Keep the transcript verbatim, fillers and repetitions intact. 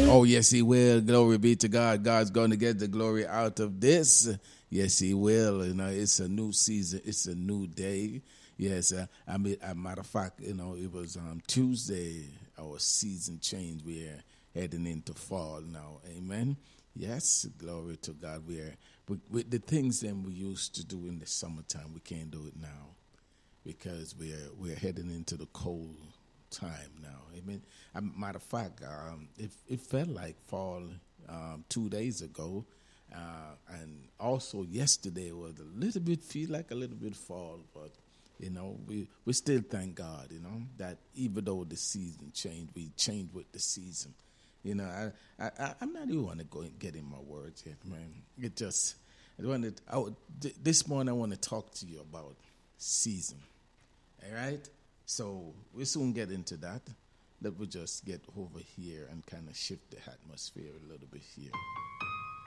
Oh, yes, he will. Glory be to God. God's going to get the glory out of this. Yes, he will. You know, it's a new season. It's a new day. Yes, uh, I mean, as a matter of fact, you know, it was um, Tuesday, our season changed. We're heading into fall now. Amen. Yes, glory to God. We're with, with the things that we used to do in the summertime, we can't do it now because we're we're heading into the cold time now. Amen. As a matter of fact, um, it it felt like fall um, two days ago, uh, and also yesterday was a little bit feel like a little bit fall, but you know we we still thank God. You know that even though the season changed, we changed with the season. You know, I, I, I'm not even want to go and get in my words yet, man. It just, I wanted, I would, this morning I want to talk to you about season. All right? So we'll soon get into that. Let me just get over here and kind of shift the atmosphere a little bit here.